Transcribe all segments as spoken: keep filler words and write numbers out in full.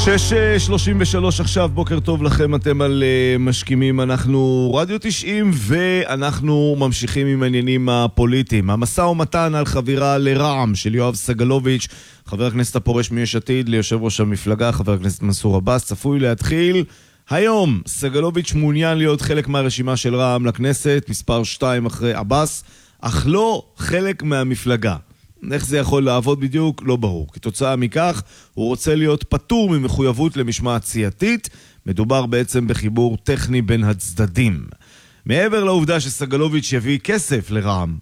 שש שלושים ושלוש עכשיו, בוקר טוב לכם, אתם על uh, משכימים, אנחנו רדיו תשעים ואנחנו ממשיכים עם העניינים הפוליטיים. המסע ומתן על חבירה לרעם של יואב סגלוביץ', חבר הכנסת הפורש מיש עתיד ליושב ראש המפלגה, חבר הכנסת מנסור עבאס, צפוי להתחיל היום. סגלוביץ' מעוניין להיות חלק מהרשימה של רעם לכנסת, מספר שתיים אחרי עבאס, אך לא חלק מהמפלגה. איך זה יכול לעבוד בדיוק? לא ברור. כתוצאה מכך, הוא רוצה להיות פטור ממחויבות למשמעת סיעתית. מדובר בעצם בחיבור טכני בין הצדדים. מעבר לעובדה שסגלוביץ' יביא כסף לרעם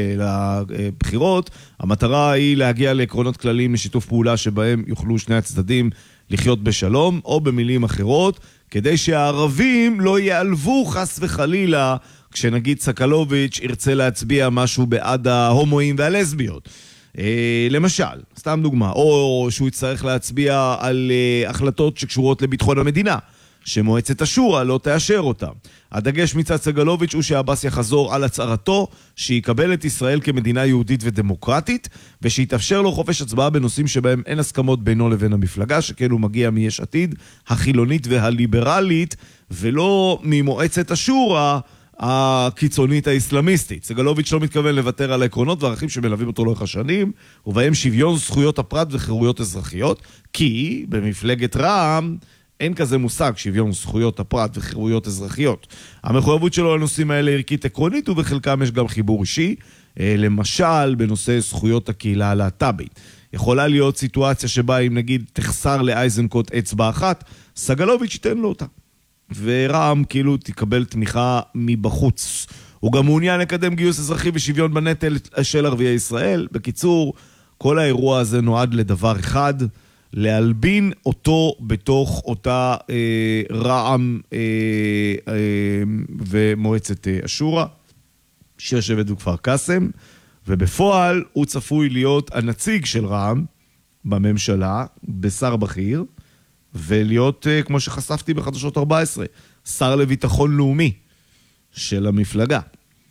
לבחירות, המטרה היא להגיע לעקרונות כלליים לשיתוף פעולה שבהם יוכלו שני הצדדים לחיות בשלום, או במילים אחרות, כדי שהערבים לא יעלבו חס וחלילה כשנגיד סגלוביץ' ירצה להצביע משהו בעד ההומואים והלסביות. אה, למשל, סתם דוגמה, או שהוא יצטרך להצביע על אה, החלטות שקשורות לביטחון המדינה, שמועצת השורא לא תאשר אותם. הדגש מצד סגלוביץ' הוא שעבאס יחזור על הצהרתו שיקבל את ישראל כמדינה יהודית ודמוקרטית, ושיתאפשר לו חופש הצבעה בנושאים שבהם אין הסכמות בינו לבין המפלגה, שכן הוא מגיע מיש עתיד, החילונית והליברלית, ולא ממועצת השורא, הקיצונית האסלאמיסטית. סגלוביץ' לא מתכוון לוותר על העקרונות והערכים שמלווים אותו לאורך השנים, ובהם שוויון זכויות הפרט וחירויות אזרחיות, כי במפלגת רע"מ אין כזה מושג שוויון זכויות הפרט וחירויות אזרחיות. המחויבות שלו לנושאים האלה ערכית עקרונית, ובחלקם יש גם חיבור אישי, למשל בנושא זכויות הקהילה הלהט"בית. יכולה להיות סיטואציה שבה אם נגיד תחסר לאייזנקוט אצבע אחת, סגלוביץ' ייתן לו אותה. ורע"מ כאילו תקבל תמיכה מבחוץ. הוא גם מעוניין לקדם גיוס אזרחי ושוויון בנטל של ערביי ישראל. בקיצור, כל האירוע הזה נועד לדבר אחד, להלבין אותו בתוך אותה אה, רע"מ אה, אה, ומועצת אה, השורא, שיושבת בכפר קאסם, ובפועל הוא צפוי להיות הנציג של רע"מ בממשלה, בשר בכיר, ולהיות, כמו שחשפתי בחדשות ארבע עשרה, שר לביטחון לאומי של המפלגה.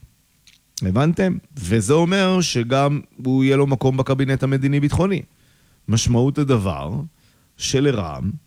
הבנתם? וזה אומר שגם הוא יהיה לו מקום בקבינט המדיני-ביטחוני. משמעות הדבר שלרע"מ